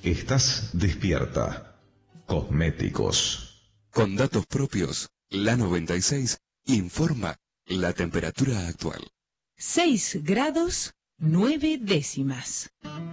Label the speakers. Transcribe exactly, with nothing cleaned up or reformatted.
Speaker 1: Estás despierta. Cosméticos.
Speaker 2: Con datos propios, la noventa y seis informa la temperatura actual.
Speaker 3: seis grados nueve décimas.